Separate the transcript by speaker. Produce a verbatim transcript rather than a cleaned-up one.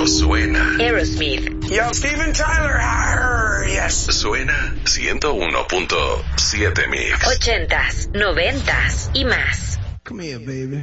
Speaker 1: suena.
Speaker 2: Aerosmith.
Speaker 3: Yo, Steven Tyler. Arr, yes.
Speaker 1: Suena ciento uno punto siete Mix.
Speaker 2: Ochentas, noventas y más.
Speaker 3: Come here, baby.